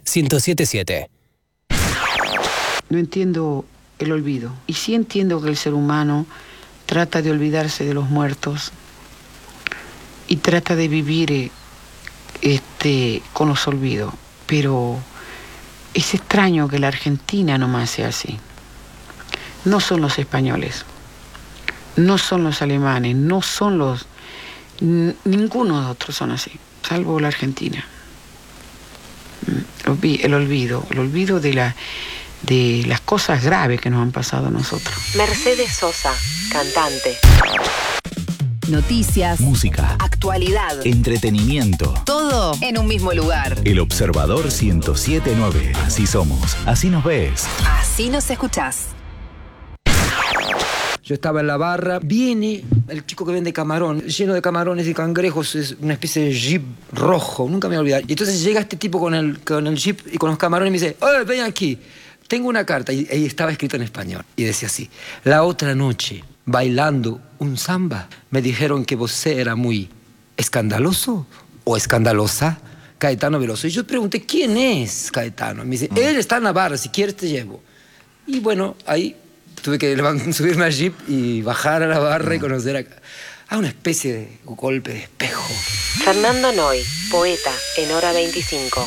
1077. No entiendo el olvido. Y sí entiendo que el ser humano trata de olvidarse de los muertos y trata de vivir con los olvidos. Pero es extraño que la Argentina nomás sea así. No son los españoles, no son los alemanes, no son los... Ninguno de otros son así, salvo la Argentina. El olvido de las cosas graves que nos han pasado a nosotros. Mercedes Sosa, cantante. Noticias, Música, actualidad, entretenimiento. todo en un mismo lugar. El Observador 1079. Así somos, así nos ves. Así nos escuchás. Yo estaba en la barra, viene el chico que vende camarón, lleno de camarones y cangrejos, es una especie de jeep rojo, nunca me voy a olvidar. Y entonces llega este tipo con el jeep y con los camarones y me dice, ¡oye, ven aquí! Tengo una carta, y estaba escrito en español, y decía así: la otra noche, bailando un samba, me dijeron que vos era muy escandaloso o escandalosa, Caetano Veloso. Y yo pregunté, ¿quién es Caetano? Y me dice, él está en la barra, si quieres te llevo. Y bueno, ahí tuve que subirme al jeep y bajar a la barra y conocer a una especie de golpe de espejo. Fernando Noy, poeta en Hora 25.